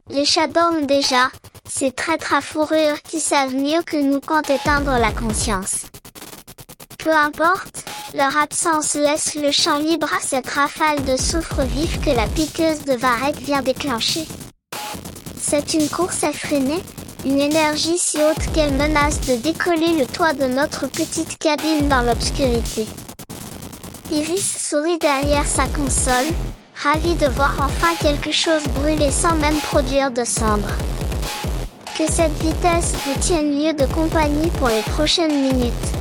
Les chats dorment déjà, ces traîtres à fourrure qui savent mieux que nous quand éteindre la conscience. Peu importe, leur absence laisse le champ libre à cette rafale de soufre vif que la piqueuse de varech vient déclencher. C'est une course effrénée, une énergie si haute qu'elle menace de décoller le toit de notre petite cabine dans l'obscurité. Iris sourit derrière sa console, ravie de voir enfin quelque chose brûler sans même produire de cendres. Que cette vitesse vous tienne lieu de compagnie pour les prochaines minutes.